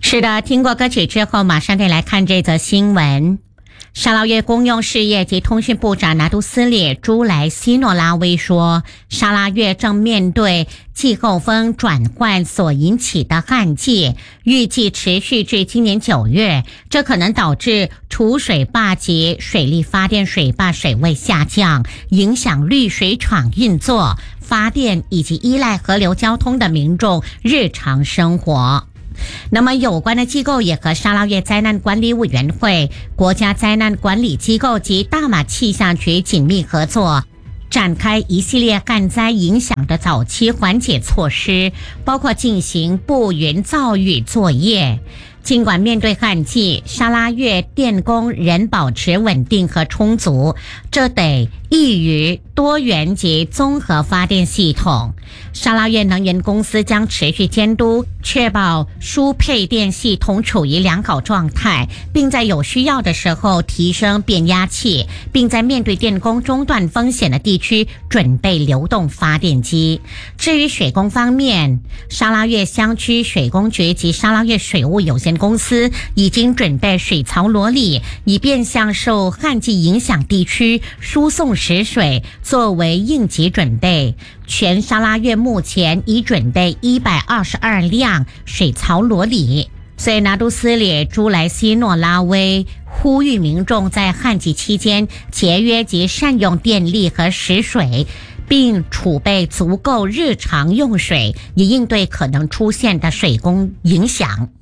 是的，听过歌曲之后，马上得来看这则新闻。沙捞越公用事业及通讯部长拿督斯里朱莱西诺拉威说，沙拉越正面对季候风转换所引起的旱季，预计持续至今年9月，这可能导致储水坝及水力发电水坝水位下降，影响滤水厂运作、发电以及依赖河流交通的民众日常生活。那么有关的机构也和沙捞越灾难管理委员会、国家灾难管理机构及大马气象局紧密合作，展开一系列旱灾影响的早期缓解措施，包括进行布云造雨作业。尽管面对旱季，沙拉越电供仍保持稳定和充足，这得益于多元及综合发电系统。沙拉越能源公司将持续监督，确保输配电系统处于良好状态，并在有需要的时候提升变压器，并在面对电供中断风险的地区准备流动发电机。至于水供方面，沙拉越乡区水供局及沙拉越水务有限公司已经准备水槽罗里，以便向受旱季影响地区输送食水，作为应急准备。全沙拉越目前已准备122辆水槽罗里。所以拿督斯里朱莱西诺拉威呼吁民众在旱季期间节约及善用电力和食水，并储备足够日常用水，以应对可能出现的水供影响。